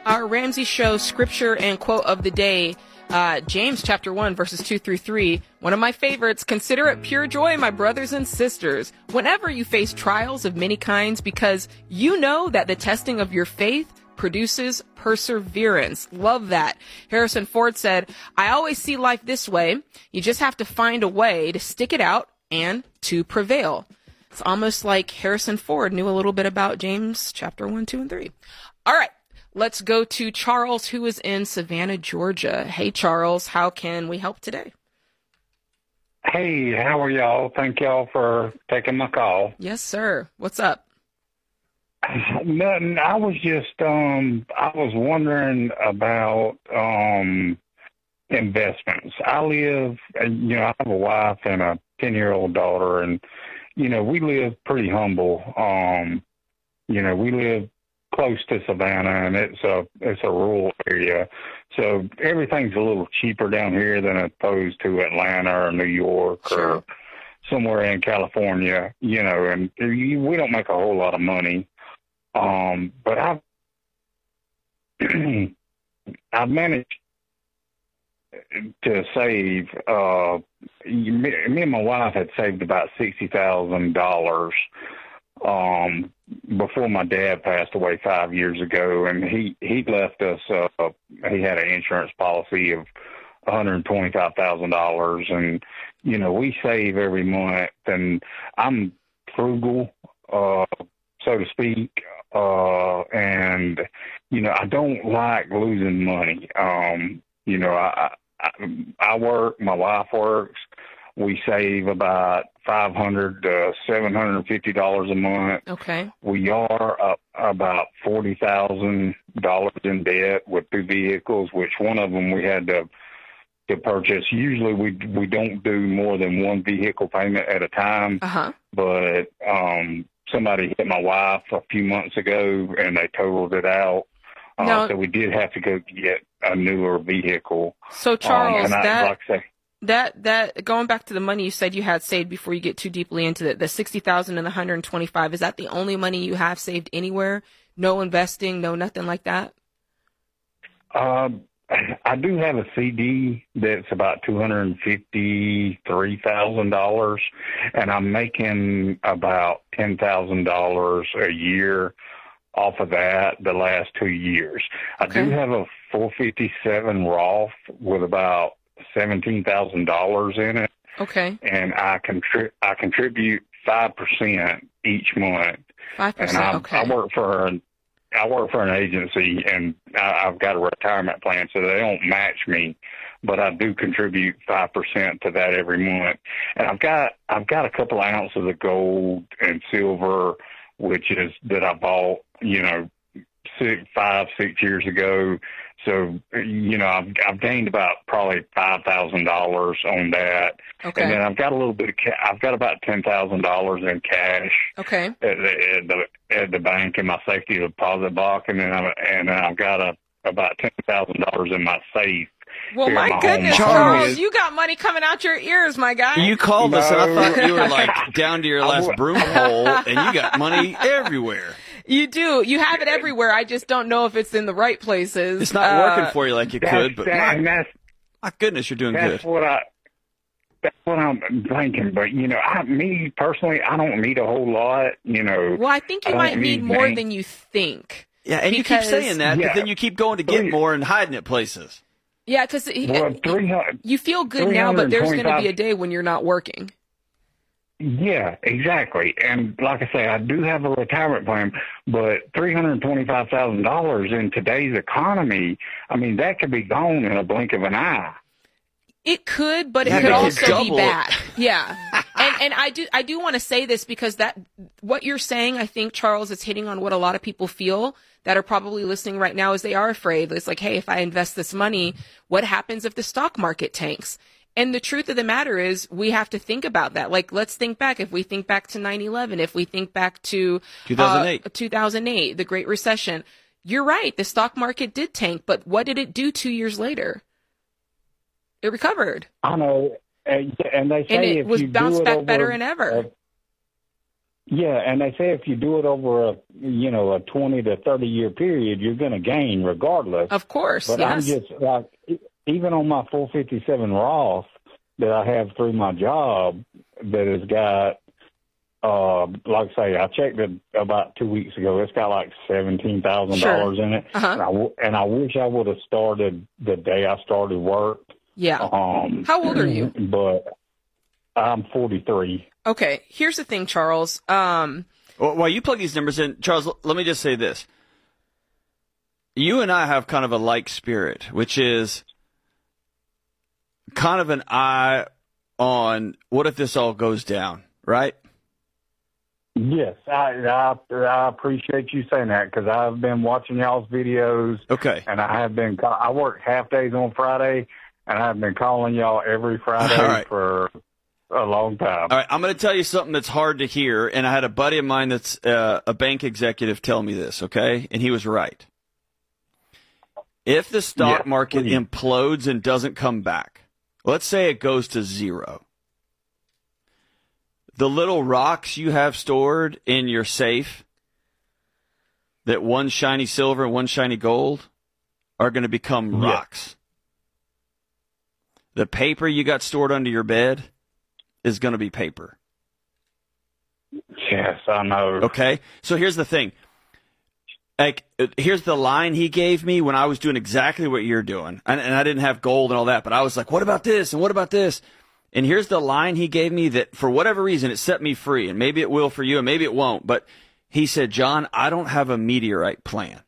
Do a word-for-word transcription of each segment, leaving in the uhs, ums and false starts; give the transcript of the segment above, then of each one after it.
Our Ramsey Show scripture and quote of the day, uh, James chapter one, verses two through three. One of my favorites. Consider it pure joy, my brothers and sisters, whenever you face trials of many kinds, because you know that the testing of your faith produces perseverance. Love that. Harrison Ford said, I always see life this way. You just have to find a way to stick it out and to prevail. It's almost like Harrison Ford knew a little bit about James chapter one, two, and three. All right. Let's go to Charles, who is in Savannah, Georgia. Hey, Charles, how can we help today? Hey, how are y'all? Thank y'all for taking my call. Yes, sir. What's up? Nothing. I was just, um, I was wondering about um, investments. I live, you know, I have a wife and a ten-year-old daughter, and, you know, we live pretty humble. Um, you know, we live close to Savannah, and it's a it's a rural area, so everything's a little cheaper down here than opposed to Atlanta or New York Sure. or somewhere in California. You know, and you, we don't make a whole lot of money, um, but I've I've managed to save. Uh, me, me and my wife had saved about sixty thousand dollars. Um, before my dad passed away five years ago, and he, he left us, uh, he had an insurance policy of one hundred twenty-five thousand dollars, and, you know, we save every month, and I'm frugal, uh, so to speak, uh, and, you know, I don't like losing money. Um, you know, I, I, I work, my wife works. We save about five hundred to seven hundred fifty dollars a month. Okay. We are up about forty thousand dollars in debt with two vehicles, which one of them we had to to purchase. Usually we we don't do more than one vehicle payment at a time. Uh-huh. But um, somebody hit my wife a few months ago, and they totaled it out. Uh, Now, so we did have to go get a newer vehicle. So, Charles, um, and I, that... like I say, That, that, going back to the money you said you had saved before you get too deeply into it, the sixty thousand and the one hundred twenty-five, is that the only money you have saved anywhere? No investing, no nothing like that? Um, I do have a C D that's about two hundred fifty-three thousand dollars, and I'm making about ten thousand dollars a year off of that the last two years. I Okay. do have a four fifty-seven Roth with about seventeen thousand dollars in it. Okay. And I contrib- I contribute five percent each month. five percent, and I, okay. I work for an I work for an agency, and I, I've got a retirement plan, so they don't match me, but I do contribute five percent to that every month. And I've got I've got a couple ounces of gold and silver, which is that I bought, you know, six, five, six years ago. So, you know, I've, I've gained about probably five thousand dollars on that. Okay. And then I've got a little bit of, ca- I've got about ten thousand dollars in cash Okay. at the, at the, at the bank in my safety deposit box. And then, I, and then I've got a, about ten thousand dollars in my safe. Well, here at my my goodness, home. Charles, Charles. you got money coming out your ears, my guy. You called us, and I No. thought you were like down to your last I- broom hole, and you got money everywhere. You do. You have it everywhere. I just don't know if it's in the right places. It's not Uh, working for you like it That's, could, but that, and my, that's, my goodness, you're doing That's good. what I. That's what I'm thinking. But you know, I, me personally, I don't need a whole lot. You know. Well, I think you I might don't need need more bank- than you think. Yeah, and you keep because- saying that, Yeah. but then you keep going to get Three- more and hiding it places. Yeah, because Well, three hundred. you feel good now, but there's going to be three hundred twenty-five a day when you're not working. Yeah, exactly. And like I say, I do have a retirement plan, but three hundred twenty-five thousand dollars in today's economy, I mean, that could be gone in a blink of an eye. It could, but it Yeah, could but you also be double- bad. Yeah. and and I do I do want to say this because that what you're saying, I think, Charles, is hitting on what a lot of people feel that are probably listening right now is they are afraid. It's like, hey, if I invest this money, what happens if the stock market tanks? And the truth of the matter is we have to think about that. Like, let's think back. If we think back to nine eleven, if we think back to two thousand eight. uh, two thousand eight, the Great Recession, you're right. The stock market did tank, but what did it do two years later? It recovered. I know, and, and they say And it if was you do bounced it back over, better than ever. uh, Yeah, and they say if you do it over a you know a twenty to thirty year period, you're going to gain regardless. Of course, but yes. I'm just like even on my four fifty-seven Roth that I have through my job that has got. Uh, like I say, I checked it about two weeks ago. It's got like seventeen thousand sure. dollars in it, uh-huh. and, I w- and I wish I would have started the day I started work. Yeah. Um, How old are you? But I'm forty-three. Okay. Here's the thing, Charles. Um, well, while you plug these numbers in, Charles, let me just say this: you and I have kind of a like spirit, which is kind of an eye on what if this all goes down, right? Yes, I, I I appreciate you saying that because I've been watching y'all's videos. Okay. And I have been, I work half days on Friday, and I've been calling y'all every Friday right. for a long time. All right, I'm going to tell you something that's hard to hear, and I had a buddy of mine that's uh, a bank executive tell me this, okay? And he was right. If the stock yes, market please. implodes and doesn't come back, let's say it goes to zero. The little rocks you have stored in your safe, that one shiny silver and one shiny gold, are going to become yeah. rocks. The paper you got stored under your bed is going to be paper. Yes, I know. Okay? So here's the thing. Like, here's the line he gave me when I was doing exactly what you're doing. And, and I didn't have gold and all that, but I was like, what about this and what about this? And here's the line he gave me that, for whatever reason, it set me free. And maybe it will for you, and maybe it won't. But he said, John, I don't have a meteorite plan.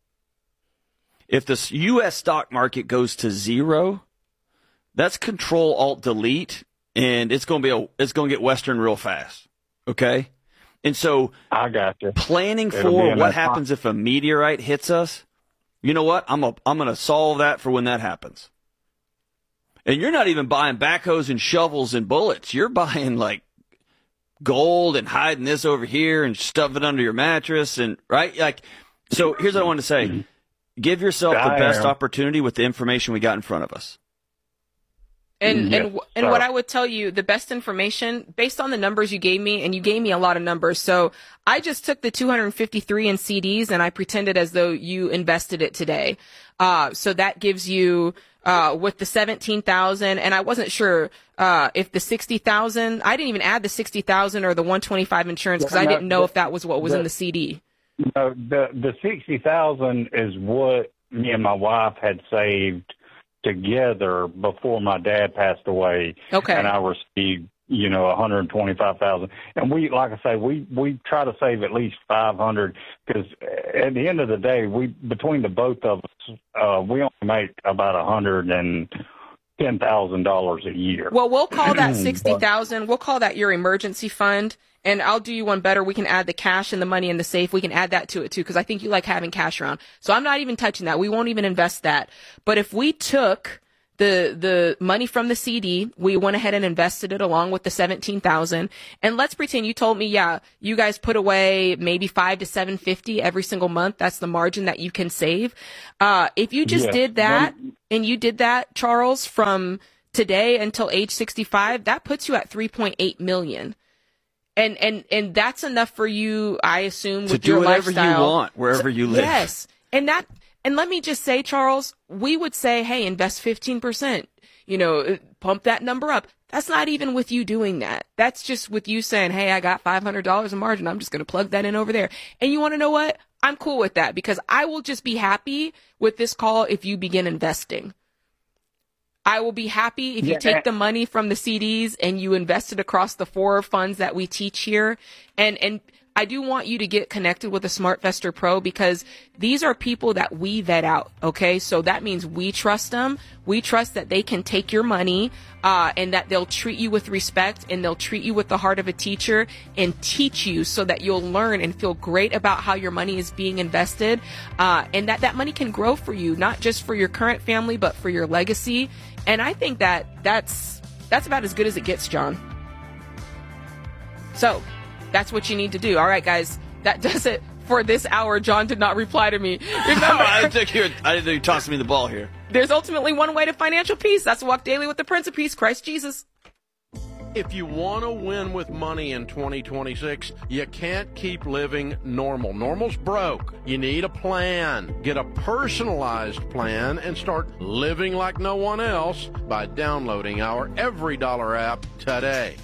If the U S stock market goes to zero, that's Control-Alt-Delete, and it's going to be a, it's going to get Western real fast. Okay? And so I got you. Planning It'll for what that happens time. if a meteorite hits us, you know what? I'm a, I'm going to solve that for when that happens. And you're not even buying backhoes and shovels and bullets. You're buying like gold and hiding this over here and stuff it under your mattress and right. Like, so here's what I want to say: give yourself the best opportunity with the information we got in front of us. And yes, and and what I would tell you, the best information based on the numbers you gave me, and you gave me a lot of numbers. So I just took the two hundred fifty-three in C Ds and I pretended as though you invested it today. Uh, so that gives you, uh, with the seventeen thousand, and I wasn't sure, uh, if the sixty thousand, I didn't even add the sixty thousand or the one twenty-five insurance because I didn't know the, if that was what was the, in the C D. No, the, the sixty thousand is what me and my wife had saved together before my dad passed away. Okay. And I received, you know, one hundred twenty-five thousand. And we, like I say, we, we try to save at least five hundred because at the end of the day, we, between the both of us, uh, we only make about one hundred ten thousand dollars a year. Well, we'll call that sixty thousand. We'll call that your emergency fund. And I'll do you one better. We can add the cash and the money in the safe. We can add that to it too, because I think you like having cash around. So I'm not even touching that. We won't even invest that. But if we took the the money from the C D, we went ahead and invested it along with the seventeen thousand. And let's pretend you told me, yeah, you guys put away maybe five to seven fifty every single month. That's the margin that you can save. Uh, if you just yes. did that, One, and you did that, Charles, from today until age sixty-five, that puts you at three point eight million. And, and, and that's enough for you, I assume, with to do your whatever lifestyle. you want, wherever you live. Yes. And that, and let me just say, Charles, we would say, hey, invest fifteen percent, you know, pump that number up. That's not even with you doing that. That's just with you saying, hey, I got five hundred dollars in margin. I'm just going to plug that in over there. And you want to know what? I'm cool with that because I will just be happy with this call if you begin investing. I will be happy if you yeah, take the money from the C Ds and you invest it across the four funds that we teach here. And, and I do want you to get connected with a SmartVestor Pro because these are people that we vet out. Okay. So that means we trust them. We trust that they can take your money, uh, and that they'll treat you with respect and they'll treat you with the heart of a teacher and teach you so that you'll learn and feel great about how your money is being invested. Uh, and that that money can grow for you, not just for your current family, but for your legacy. And I think that that's, that's about as good as it gets, John. So that's what you need to do. All right, guys, that does it for this hour. John did not reply to me. Remember, I didn't think you were, I didn't think you tossed me the ball here. There's ultimately one way to financial peace. That's Walk Daily with the Prince of Peace, Christ Jesus. If you want to win with money in twenty twenty-six, you can't keep living normal. Normal's broke. You need a plan. Get a personalized plan and start living like no one else by downloading our Every Dollar app today.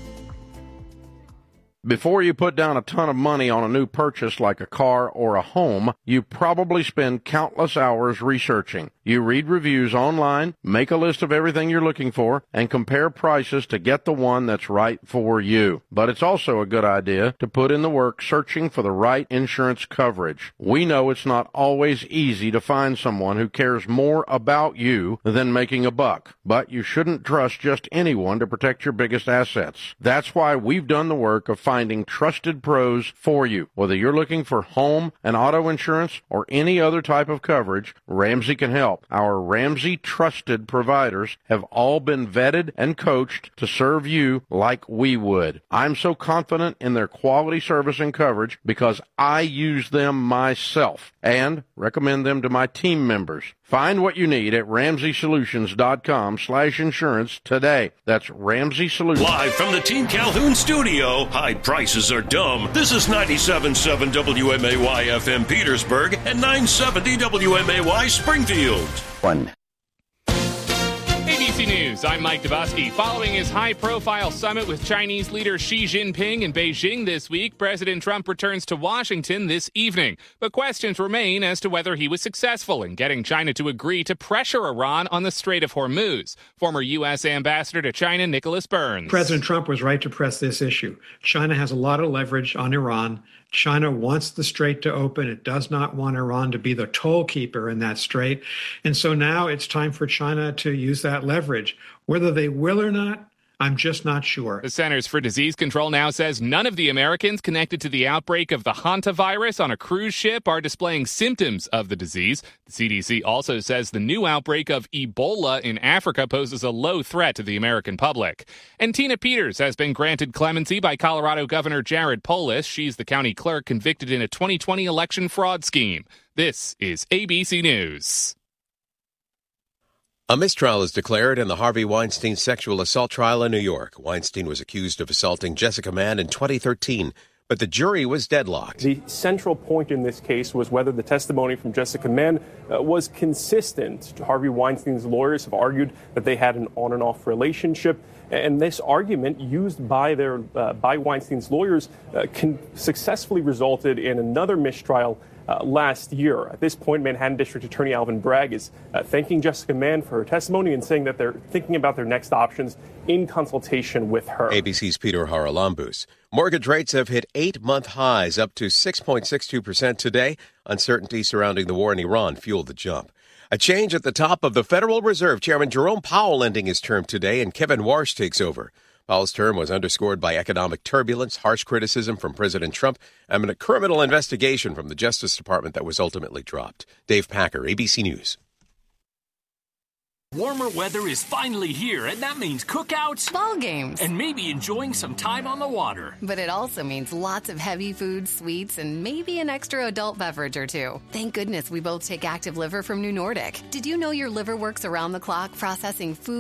Before you put down a ton of money on a new purchase like a car or a home, you probably spend countless hours researching. You read reviews online, make a list of everything you're looking for, and compare prices to get the one that's right for you. But it's also a good idea to put in the work searching for the right insurance coverage. We know it's not always easy to find someone who cares more about you than making a buck, but you shouldn't trust just anyone to protect your biggest assets. That's why we've done the work of finding trusted pros for you. Whether you're looking for home and auto insurance or any other type of coverage, Ramsey can help. Our Ramsey trusted providers have all been vetted and coached to serve you like we would. I'm so confident in their quality service and coverage because I use them myself and recommend them to my team members. Find what you need at ramsey solutions dot com slash insurance today. That's Ramsey Solutions. Live from the Team Calhoun studio, high prices are dumb. This is ninety-seven point seven W M A Y F M Petersburg and nine seventy W M A Y Springfield. One. A B C News, I'm Mike Dubosky. Following his high-profile summit with Chinese leader Xi Jinping in Beijing this week, President Trump returns to Washington this evening. But questions remain as to whether he was successful in getting China to agree to pressure Iran on the Strait of Hormuz. Former U S Ambassador to China, Nicholas Burns. President Trump was right to press this issue. China has a lot of leverage on Iran. China wants the strait to open. It does not want Iran to be the toll keeper in that strait. And so now it's time for China to use that leverage. Whether they will or not, I'm just not sure. The Centers for Disease Control now says none of the Americans connected to the outbreak of the hantavirus on a cruise ship are displaying symptoms of the disease. The C D C also says the new outbreak of Ebola in Africa poses a low threat to the American public. And Tina Peters has been granted clemency by Colorado Governor Jared Polis. She's the county clerk convicted in a twenty twenty election fraud scheme. This is A B C News. A mistrial is declared in the Harvey Weinstein sexual assault trial in New York. Weinstein was accused of assaulting Jessica Mann in twenty thirteen, but the jury was deadlocked. The central point in this case was whether the testimony from Jessica Mann uh, was consistent. Harvey Weinstein's lawyers have argued that they had an on and off relationship. And this argument used by their uh, by Weinstein's lawyers uh, can successfully resulted in another mistrial uh, last year. At this point, Manhattan District Attorney Alvin Bragg is uh, thanking Jessica Mann for her testimony and saying that they're thinking about their next options in consultation with her. A B C's Peter Haralambous. Mortgage rates have hit eight-month highs, up to six point six two percent today. Uncertainty surrounding the war in Iran fueled the jump. A change at the top of the Federal Reserve. Chairman Jerome Powell ending his term today, and Kevin Warsh takes over. Powell's term was underscored by economic turbulence, harsh criticism from President Trump, and a criminal investigation from the Justice Department that was ultimately dropped. Dave Packer, A B C News. Warmer weather is finally here, and that means cookouts, ball games, and maybe enjoying some time on the water. But it also means lots of heavy food, sweets, and maybe an extra adult beverage or two. Thank goodness we both take Active Liver from New Nordic. Did you know your liver works around the clock processing food,